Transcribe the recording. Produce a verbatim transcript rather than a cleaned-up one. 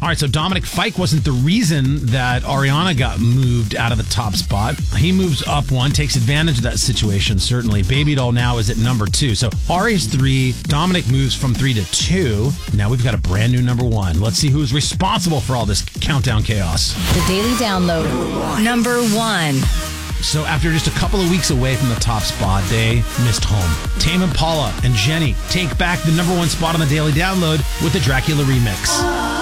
All right, so Dominic Fike wasn't the reason that Ariana got moved out of the top spot. He moves up one, takes advantage of that situation, certainly. Baby Doll now is at number two. So Ari's three, Dominic moves from three to two. Now we've got a brand new number one. Let's see who's responsible for all this countdown chaos. The Daily Download. Number one. So after just a couple of weeks away from the top spot, they missed home. Tame Impala and Jenny take back the number one spot on the Daily Download with the Dracula remix.